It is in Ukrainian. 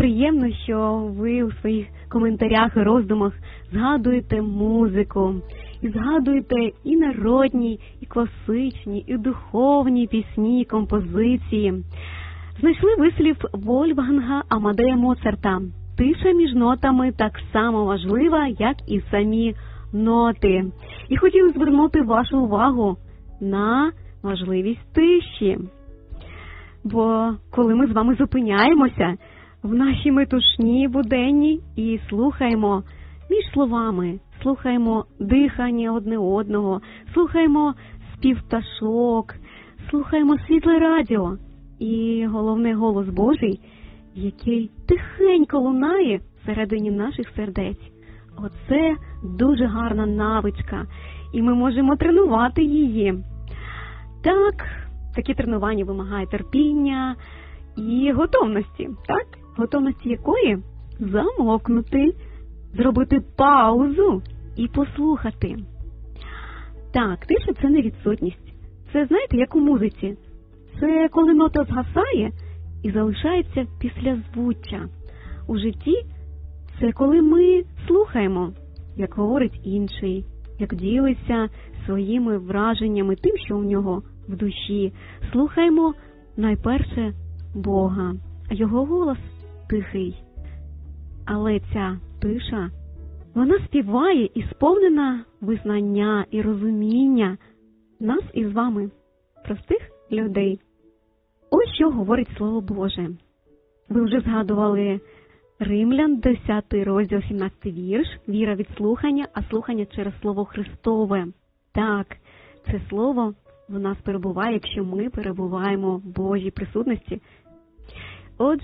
приємно, що ви у своїх коментарях і роздумах згадуєте музику. І згадуєте і народні, і класичні, і духовні пісні, і композиції. Знайшли вислів Вольфганга Амадея Моцарта. Тиша між нотами так само важлива, як і самі ноти. І хотіли звернути вашу увагу на важливість тиші. Бо коли ми з вами зупиняємося в нашій метушні буденній і слухаємо між словами, слухаємо дихання одне одного, слухаємо спів пташок, слухаємо світле радіо і, головне, голос Божий, який тихенько лунає всередині наших сердець. Оце дуже гарна навичка, і ми можемо тренувати її. Так, такі тренування вимагають терпіння і готовності, так? Готовності якої? Замовкнути, зробити паузу і послухати. Так, тиша – це не відсутність. Це, знаєте, як у музиці. Це коли нота згасає і залишається післязвуччя. У житті це коли ми слухаємо, як говорить інший, як ділиться своїми враженнями, тим, що у нього в душі. Слухаємо найперше Бога, а його голос тихий. Але ця тиша, вона співає і сповнена визнання і розуміння нас із вами, простих людей. Ось що говорить Слово Боже. Ви вже згадували Римлян, 10 розділ, 17 вірш. Віра від слухання, а слухання через Слово Христове. Так, це Слово в нас перебуває, якщо ми перебуваємо в Божій присутності,